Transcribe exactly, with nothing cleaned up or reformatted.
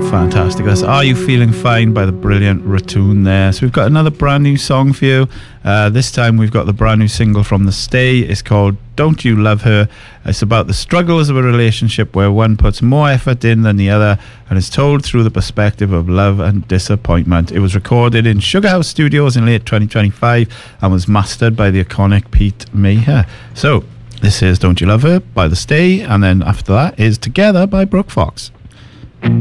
Fantastic. That's Are You Feeling Fine by the brilliant Ratoon there. So we've got another brand new song for you. Uh, this time we've got the brand new single from The Stay. It's called Don't You Love Her. It's about the struggles of a relationship where one puts more effort in than the other and is told through the perspective of love and disappointment. It was recorded in Sugar House Studios in late twenty twenty-five and was mastered by the iconic Pete Maher. So this is Don't You Love Her by The Stay, and then after that is Together by Brooke Fox.